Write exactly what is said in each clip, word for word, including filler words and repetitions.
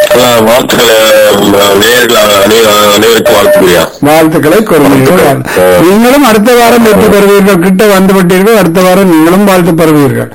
வாழ்த்துக்களை அனைவருக்கும் வாழ்த்துக்கள். வாழ்த்துக்களை கூறுவீர்கள். நீங்களும் அடுத்த வாரம் வெற்றி பெறுவீர்கள். கிட்ட வந்து விட்டீர்கள். அடுத்த வாரம் நீங்களும் வாழ்த்து பெறுவீர்கள்.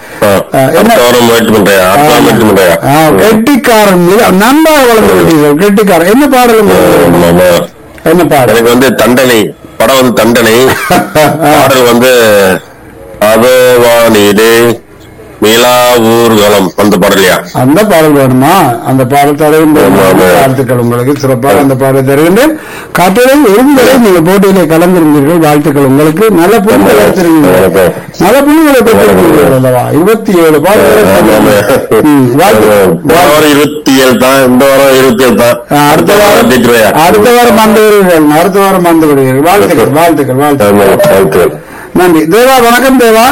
கெட்டிக்காரன் நன்றாக வளர்ந்து விட்டீர்கள். கெட்டிக்காரன் என்ன பாடலும் என்ன பாடல்? எனக்கு வந்து தண்டனை படம் வந்து தண்டனை பாடல் வந்து அதோவானிலே நிலா ஊர்வலம் அந்த பாடலையா? அந்த பாடல் வேணுமா? அந்த பாடல் தருகின்றேன். வாழ்த்துக்கள் உங்களுக்கு. சிறப்பாக அந்த பாடல் தருகின்றேன். காட்டுரை ஒருமுறை நீங்கள் போட்டியிலே கலந்திருந்தீர்கள். வாழ்த்துக்கள் உங்களுக்கு. நல்ல பொருட்களை எடுத்திருந்தீர்கள். நல்ல பொருட்களை பெற்றிருந்தீர்கள் அல்லவா? இருபத்தி ஏழு பாடல்கள் இருபத்தி ஏழு தான். இந்த வாரம் இருபத்தி ஏழு தான். அடுத்த வாரம் அடுத்த வாரம் வந்து விடுவீர்கள். அடுத்த வாரம் வந்து விடுவீர்கள். வாழ்த்துக்கள் வாழ்த்துக்கள் வாழ்த்துக்கள். நன்றி தேவா. வணக்கம் தேவா.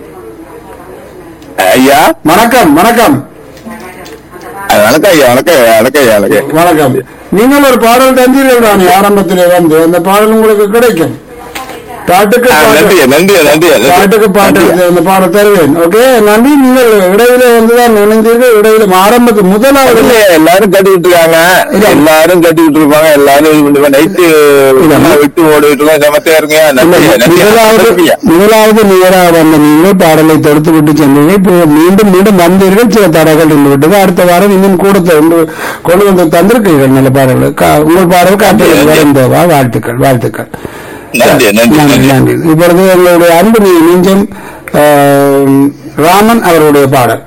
ஐயா வணக்கம். வணக்கம் வணக்கம் ஐயா. வணக்கம் வணக்கம் ஐயா. வணக்கம். நீங்கள் ஒரு பாடல் தந்தீர்கள் தானே ஆரம்பத்திலே வந்து? அந்த பாடல் உங்களுக்கு கிடைக்கும். பாட்டுக்கு நன்றி நன்றி நன்றி. பாட்டுக்கு பாட்டு அந்த பாடல் தருவேன். ஓகே நன்றி. நீங்கள் இடையில வந்துதான் நினைந்தீர்கள். இடையில ஆரம்பத்துக்கு முதலாவது எல்லாரும் கட்டிக்கிட்டு இருக்காங்க. எல்லாரும் கட்டிக்கிட்டு இருப்பாங்க. எல்லாரும் நைட்டு விட்டு ஓடிட்டு சமத்தையா இருங்க. முதலாவது நேராக வந்த நீங்கள் பாடலை தொடுத்து விட்டு சென்றீர்கள். இப்போ மீண்டும் மீண்டும் வந்தீர்கள். சில தடைகள் இருந்து விட்டது. அடுத்த வாரம் இன்னும் கூட கொண்டு வந்து தந்திருக்கீர்கள் நல்ல பாடல்கள். உங்கள் பாடல் காட்டு. வாழ்த்துக்கள் வாழ்த்துக்கள். நன்றி நன்றி. இப்பொழுது எங்களுடைய அன்பு நெஞ்சம் ராமன் அவருடைய பாடல்.